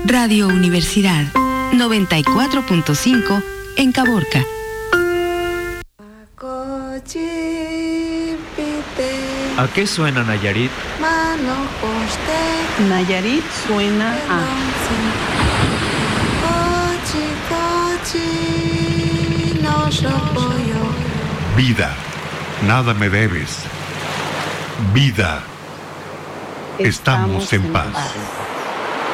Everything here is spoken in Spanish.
Radio Universidad 94.5 en Caborca. ¿A qué suena Nayarit? Nayarit suena a... Vida, nada me debes. Vida, estamos en paz.